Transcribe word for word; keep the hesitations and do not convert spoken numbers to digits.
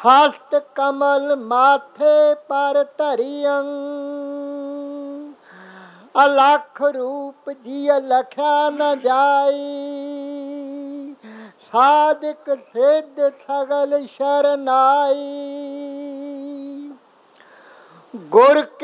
ਹਸਤ ਕਮਲ ਮਾਥੇ ਪਰ ਧਰਿਅੰ, ਅਲਖ ਰੂਪ ਜਿਯ ਲਖਿਆ ਨ ਜਾਈ। ਸਾਧਕ ਸਿੱਧ ਸਗਲ ਸ਼ਰਨਾਈ, ਗੁਰ